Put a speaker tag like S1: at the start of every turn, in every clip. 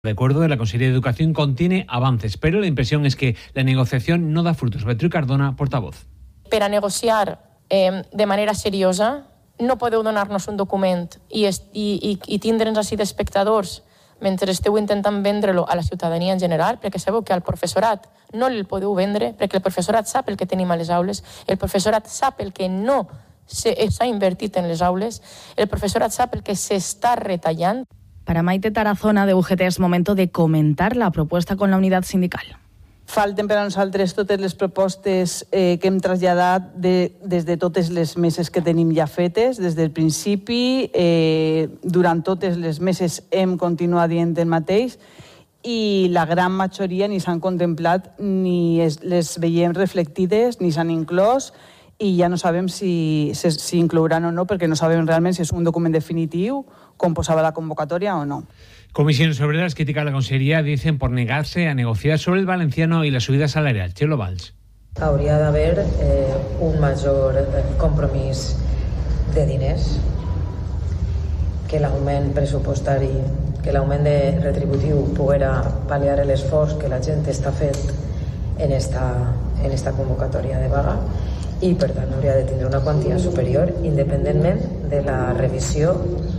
S1: El acuerdo de la Consellería de Educación contiene avances, pero la impresión es que la negociación no da frutos. Beatriu Cardona, portavoz.
S2: Per a negociar de manera seriosa no podeu donar-nos un document i tindre'ns així d'espectadors mentre esteu intentant vendre-lo a la ciutadania en general, perquè sabeu que al professorat no el podeu vendre, perquè el professorat sap el que tenim a les aules, el professorat sap el que no s'ha invertit en les aules, el professorat sap el que s'està retallant.
S3: Para Maite Tarazona, de UGT, es momento de comentar la propuesta con la unidad sindical.
S4: Falten per a nosaltres totes les propostes que hem traslladat des de totes les meses que tenim ja fetes. Des del principi, durant totes les meses hem continuat dient el mateix i la gran majoria ni s'han contemplat ni les veiem reflectides ni s'han inclòs i ja no sabem si inclouran o no, perquè no sabem realment si és un document definitiu, com posava la convocatòria o no.
S1: Comisiones Obreras critica a la Consellería, dicen, por negarse a negociar sobre el valenciano y la subida salarial. Txelo Valls.
S5: Hauria d'haver un major compromís de diners, que l'augment pressupostari, que l'augment retributiu poguera pal·liar l'esforç que la gent està fent en esta convocatòria de vaga i, per tant, hauria de tindre una quantia superior independentment de la revisió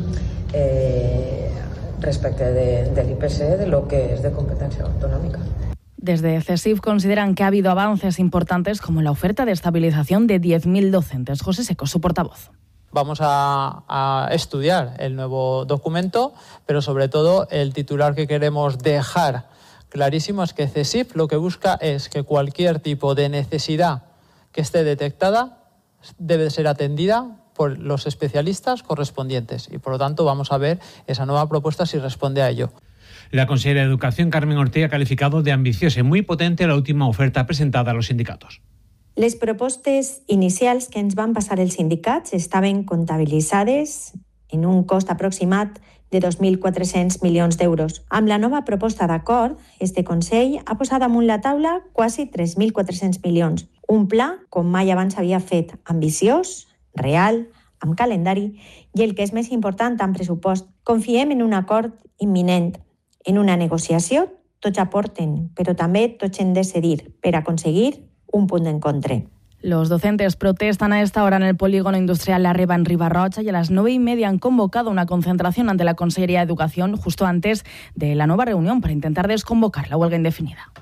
S5: respecte de l'IPC de lo que es de competencia autonómica.
S3: Desde CESIF consideran que ha habido avances importantes como la oferta de estabilización de 10.000 docentes. José Seco, su portavoz.
S6: Vamos a estudiar el nuevo documento, pero sobre todo el titular que queremos dejar clarísimo es que CESIF lo que busca es que cualquier tipo de necesidad que esté detectada debe ser atendida por los especialistas correspondientes y, por lo tanto, vamos a ver esa nueva propuesta si responde a ello.
S1: La consellera de Educación, Carmen Ortega, ha calificado de ambiciosa y muy potente la última oferta presentada a los sindicatos.
S7: Les propostes inicials que ens van passar els sindicats estaven comptabilitzades en un cost aproximat de 2.400 milions d'euros. Amb la nova proposta d'acord, este Consell ha posat damunt la taula quasi 3.400 milions. Un pla, com mai abans havia fet, ambiciós, real, amb calendari i, el que és més important, amb pressupost. Confiem en un acord imminent. En una negociació tots aporten, però també tots hem de cedir per aconseguir un punt d'encontre.
S3: Los docentes protestan a esta hora en el polígono industrial La Reba en Ribarrocha y a las 9:30 han convocado una concentración ante la Consellería de Educación justo antes de la nueva reunión para intentar desconvocar la huelga indefinida.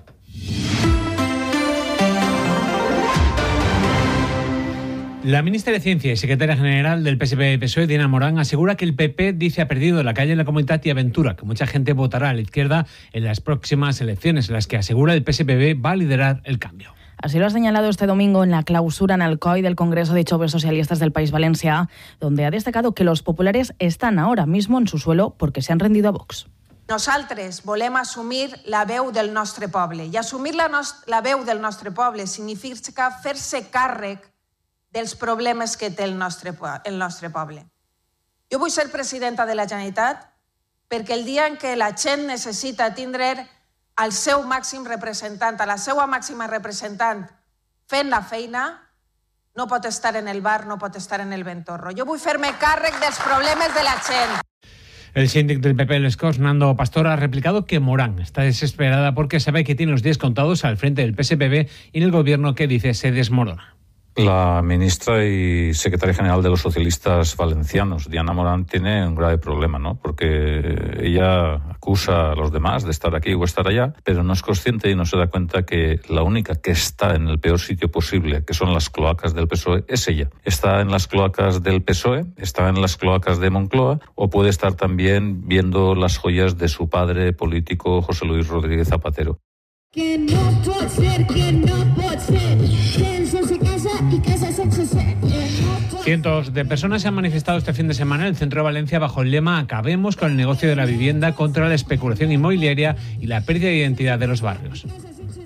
S1: La ministra de Ciencia y secretaria general del PSPB-PSOE, Diana Morán, asegura que el PP ha perdido la calle en la Comunitat y aventura que mucha gente votará a la izquierda en las próximas elecciones, en las que asegura el PSPB va a liderar el cambio.
S3: Así lo ha señalado este domingo en la clausura en Alcoi del Congreso de Joves Socialistas del País Valencià, donde ha destacado que los populares están ahora mismo en su suelo porque se han rendido a Vox.
S8: Nosaltres volem assumir la veu del nostre poble i assumir la veu del nostre poble significa fer-se càrrec dels problemes que té el nostre poble. Jo vull ser presidenta de la Generalitat perquè el dia en què la gent necessita tindre al seu màxim representant, a la seva màxima representant fent la feina, no pot estar en el bar, no pot estar en el ventorro. Jo vull fer-me càrrec dels problemes de la gent.
S1: El síndic del PP, Les Corts, Nando Pastor, ha replicado que Morán está desesperada porque sabe que tiene los días contados al frente del PSPB y en el gobierno que dice se desmorona.
S9: La ministra y secretaria general de los socialistas valencianos, Diana Morán, tiene un grave problema, ¿no? Porque ella acusa a los demás de estar aquí o estar allá, pero no es consciente y no se da cuenta que la única que está en el peor sitio posible, que son las cloacas del PSOE, es ella. Está en las cloacas del PSOE, está en las cloacas de Moncloa, o puede estar también viendo las joyas de su padre político, José Luis Rodríguez Zapatero.
S10: Que no pot ser, que no pot ser, que sense casa y casa sense ser.
S1: Cientos de personas se han manifestado este fin de semana en el centro de Valencia bajo el lema "Acabemos con el negocio de la vivienda contra la especulación inmobiliaria y la pérdida de identidad de los barrios".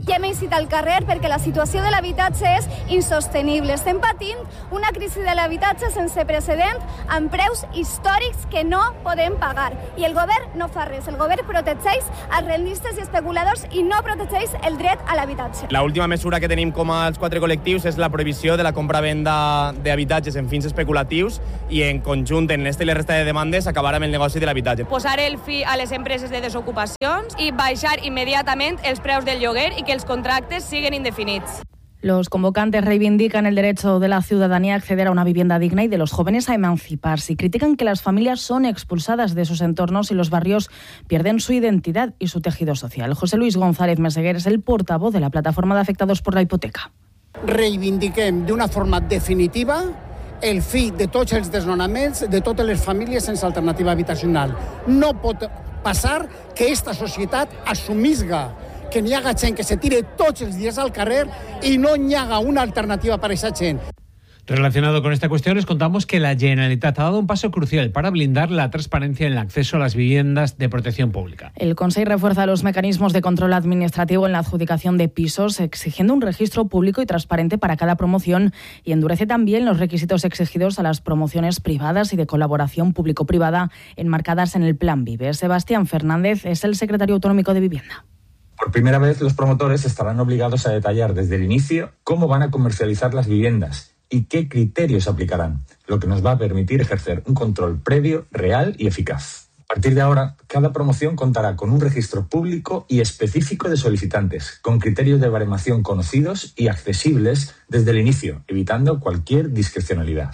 S11: I hem eixit al carrer perquè la situació de l'habitatge és insostenible. Estem patint una crisi de l'habitatge sense precedent amb preus històrics que no podem pagar. I el govern no fa res. El govern protegeix els rendistes i especuladors i no protegeix el dret a l'habitatge.
S12: L'última mesura que tenim com als 4 col·lectius és la prohibició de la compra-venda d'habitatges en fins especulatius i en conjunt en l'esta i la resta de demandes acabar amb el negoci de l'habitatge.
S13: Posar el fi a les empreses de desocupacions i baixar immediatament els preus del lloguer i que els contractes siguen indefinits.
S3: Los convocantes reivindican el derecho de la ciudadanía a acceder a una vivienda digna y de los jóvenes a emanciparse. Y critican que las familias son expulsadas de sus entornos y los barrios pierden su identidad y su tejido social. José Luis González Meseguer es el portavoz de la plataforma de afectados por la hipoteca.
S14: Reivindiquem d'una forma definitiva el fi de tots els desnonaments de totes les famílies sense alternativa habitacional. No pot passar que esta societat assumisga que n'hi haga gent que se tire tots els dies al carrer i no n'hi haga una alternativa per a aquesta gent.
S1: Relacionado con esta cuestión, les contamos que la Generalitat ha dado un paso crucial para blindar la transparencia en el acceso a las viviendas de protección pública.
S3: El Consejo refuerza los mecanismos de control administrativo en la adjudicación de pisos, exigiendo un registro público y transparente para cada promoción, y endurece también los requisitos exigidos a las promociones privadas y de colaboración público-privada enmarcadas en el Plan Vive. Sebastián Fernández es el secretario autonómico de Vivienda.
S15: Por primera vez, los promotores estarán obligados a detallar desde el inicio cómo van a comercializar las viviendas y qué criterios aplicarán, lo que nos va a permitir ejercer un control previo, real y eficaz. A partir de ahora, cada promoción contará con un registro público y específico de solicitantes, con criterios de baremación conocidos y accesibles desde el inicio, evitando cualquier discrecionalidad.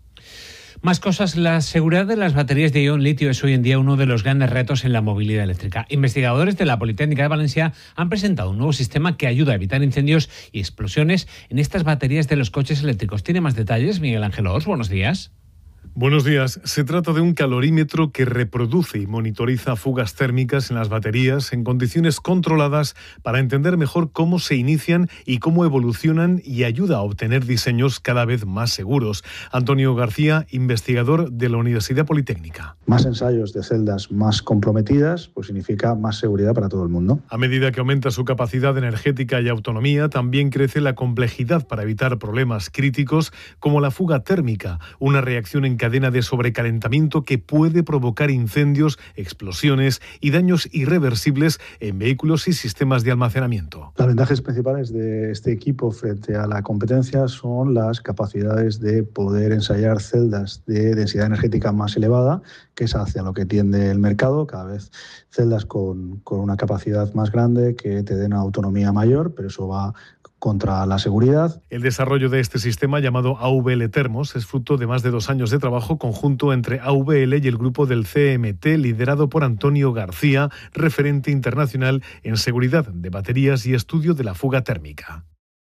S1: Más cosas, la seguridad de las baterías de ion litio es hoy en día uno de los grandes retos en la movilidad eléctrica. Investigadores de la Politécnica de Valencia han presentado un nuevo sistema que ayuda a evitar incendios y explosiones en estas baterías de los coches eléctricos. ¿Tiene más detalles Miguel Ángel Ors? Buenos días.
S16: Buenos días. Se trata de un calorímetro que reproduce y monitoriza fugas térmicas en las baterías en condiciones controladas para entender mejor cómo se inician y cómo evolucionan, y ayuda a obtener diseños cada vez más seguros. Antonio García, investigador de la Universidad Politécnica.
S17: Más ensayos de celdas más comprometidas, pues significa más seguridad para todo el mundo.
S16: A medida que aumenta su capacidad energética y autonomía, también crece la complejidad para evitar problemas críticos como la fuga térmica, una reacción en cadena de sobrecalentamiento que puede provocar incendios, explosiones y daños irreversibles en vehículos y sistemas de almacenamiento.
S17: Las ventajas principales de este equipo frente a la competencia son las capacidades de poder ensayar celdas de densidad energética más elevada, que es hacia lo que tiende el mercado, cada vez celdas con una capacidad más grande que te den una autonomía mayor, pero eso va contra la seguridad.
S16: El desarrollo de este sistema, llamado AVL Thermos, es fruto de más de 2 años de trabajo conjunto entre AVL y el grupo del CMT, liderado por Antonio García, referente internacional en seguridad de baterías y estudio de la fuga térmica.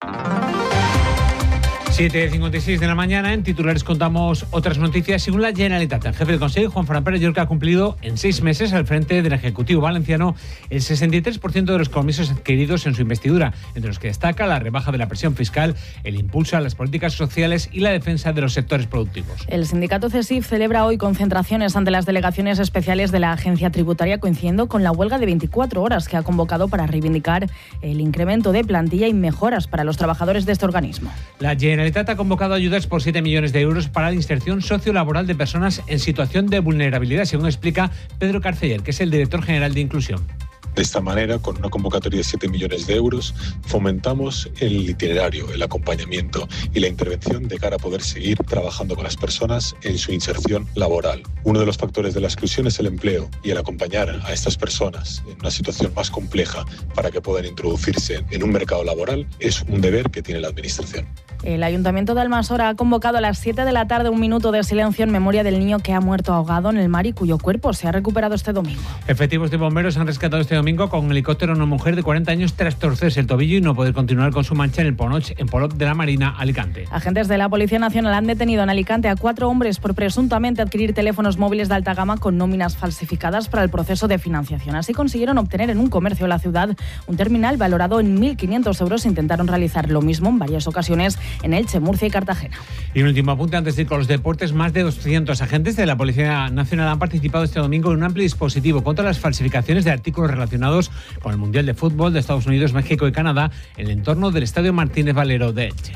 S1: 7:56 de la mañana. En titulares contamos otras noticias. Según la Generalitat, el jefe del Consejo, Juan Fran Pérez Llorca, ha cumplido en 6 meses al frente del Ejecutivo valenciano el 63% de los compromisos adquiridos en su investidura, entre los que destaca la rebaja de la presión fiscal, el impulso a las políticas sociales y la defensa de los sectores productivos.
S3: El sindicato CESIF celebra hoy concentraciones ante las delegaciones especiales de la agencia tributaria, coincidiendo con la huelga de 24 horas que ha convocado para reivindicar el incremento de plantilla y mejoras para los trabajadores de este organismo.
S1: La Generalitat ha convocado ayudas por 7 millones de euros para la inserción sociolaboral de personas en situación de vulnerabilidad, según explica Pedro Carceller, que es el director general de Inclusión.
S18: De esta manera, con una convocatoria de 7 millones de euros, fomentamos el itinerario, el acompañamiento y la intervención de cara a poder seguir trabajando con las personas en su inserción laboral. Uno de los factores de la exclusión es el empleo, y el acompañar a estas personas en una situación más compleja para que puedan introducirse en un mercado laboral es un deber que tiene la Administración.
S3: El Ayuntamiento de Almanzora ha convocado a las 7 de la tarde un minuto de silencio en memoria del niño que ha muerto ahogado en el mar y cuyo cuerpo se ha recuperado este domingo.
S1: Efectivos de bomberos han rescatado este domingo con helicóptero a una mujer de 40 años tras torcerse el tobillo y no poder continuar con su marcha en el Ponoch, en Polop de la Marina, Alicante.
S3: Agentes de la Policía Nacional han detenido en Alicante a 4 hombres por presuntamente adquirir teléfonos móviles de alta gama con nóminas falsificadas para el proceso de financiación. Así consiguieron obtener en un comercio de la ciudad un terminal valorado en 1.500 euros. Intentaron realizar lo mismo en varias ocasiones en Elche, Murcia y Cartagena.
S1: Y un último apunte antes de ir con los deportes. Más de 200 agentes de la Policía Nacional han participado este domingo en un amplio dispositivo contra las falsificaciones de artículos relacionados relacionados con el Mundial de Fútbol de Estados Unidos, México y Canadá en el entorno del Estadio Martínez Valero de Elche.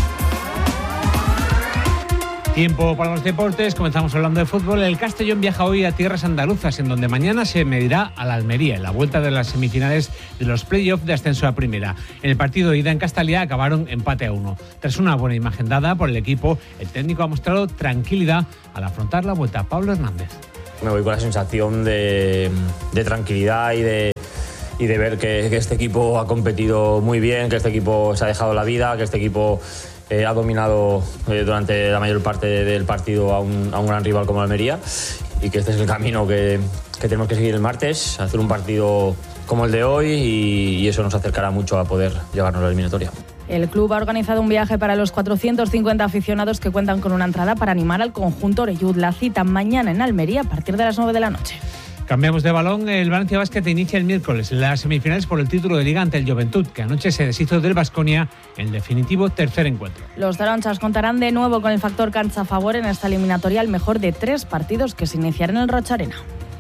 S1: Tiempo para los deportes, comenzamos hablando de fútbol. El Castellón viaja hoy a tierras andaluzas, en donde mañana se medirá a la Almería en la vuelta de las semifinales de los playoffs de ascenso a primera. En el partido de ida en Castalia acabaron empate a 1. Tras una buena imagen dada por el equipo, el técnico ha mostrado tranquilidad al afrontar la vuelta. Pablo Hernández.
S19: Me voy con la sensación de tranquilidad y de ver que este equipo ha competido muy bien, que este equipo se ha dejado la vida, que este equipo ha dominado durante la mayor parte del partido a un gran rival como Almería, y que este es el camino que tenemos que seguir el martes, hacer un partido como el de hoy, y eso nos acercará mucho a poder llevarnos a la eliminatoria.
S3: El club ha organizado un viaje para los 450 aficionados que cuentan con una entrada para animar al conjunto orellud. La cita mañana en Almería a partir de las 9 de la noche.
S1: Cambiamos de balón. El Valencia Basket inicia el miércoles las semifinales por el título de Liga ante el Joventut, que anoche se deshizo del Baskonia en el definitivo tercer encuentro.
S3: Los taronchas contarán de nuevo con el factor cancha a favor en esta eliminatoria, el mejor de 3 partidos que se iniciarán en el Rocha Arena.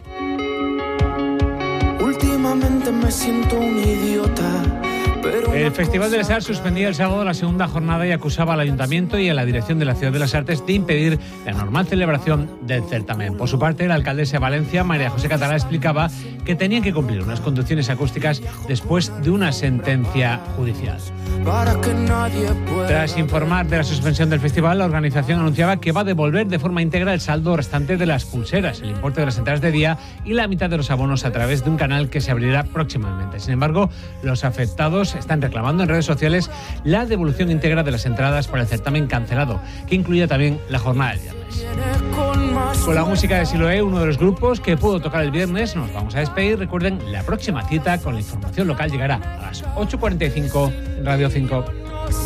S20: Últimamente me siento un idiota.
S1: El Festival de las Artes suspendía el sábado la segunda jornada y acusaba al Ayuntamiento y a la Dirección de la Ciudad de las Artes de impedir la normal celebración del certamen. Por su parte, la alcaldesa de Valencia, María José Catalá, explicaba que tenían que cumplir unas condiciones acústicas después de una sentencia judicial. Tras informar de la suspensión del festival, la organización anunciaba que va a devolver de forma íntegra el saldo restante de las pulseras, el importe de las entradas de día y la mitad de los abonos a través de un canal que se abrirá próximamente. Sin embargo, los afectados están reclamando en redes sociales la devolución íntegra de las entradas para el certamen cancelado, que incluye también la jornada del viernes. Con la música de Siloé, uno de los grupos que pudo tocar el viernes, nos vamos a despedir. Recuerden, la próxima cita con la información local llegará a las 8:45 en Radio 5.